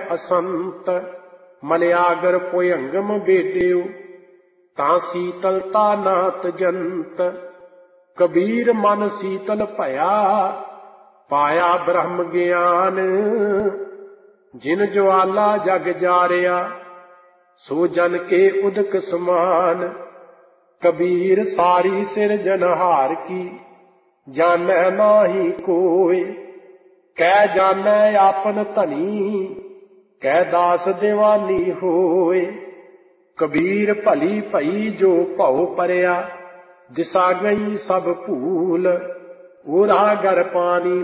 असंत। मलयागर पोयंगम बेदेव तां शीतलता नात जंत। कबीर मन शीतल भया पाया ब्रह्म ज्ञान। जिन ज्वाला जग जारिया सो जन के उदक समान। कबीर सारी सिरजनहार की जानै नाहि कोय। कै जानै आपन धनी कै दास दीवानी होय। कबीर भली भई जो भौ परिया दिसा गई सब भूल। ओरा गर पानी